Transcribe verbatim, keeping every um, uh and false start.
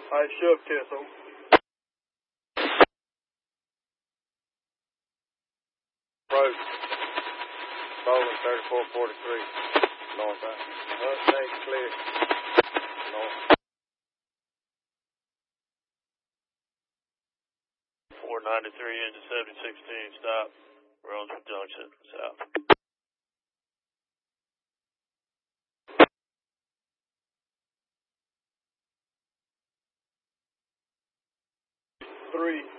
I shove T S O. Approach. Bowling thirty-four forty-three. North side. Mustang clear. North. four ninety-three into seventy sixteen, stop. Brunswick Junction, south. Three.